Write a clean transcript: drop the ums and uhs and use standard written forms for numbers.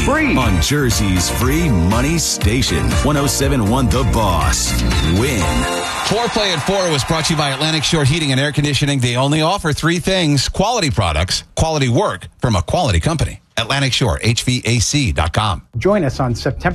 Free. On Jersey's free money station. 107.1 The Boss. Win. Foreplay at 4 was brought to you by Atlantic Shore Heating and Air Conditioning. They only offer 3 things: quality products, quality work from a quality company. AtlanticShoreHVAC.com. Join us on September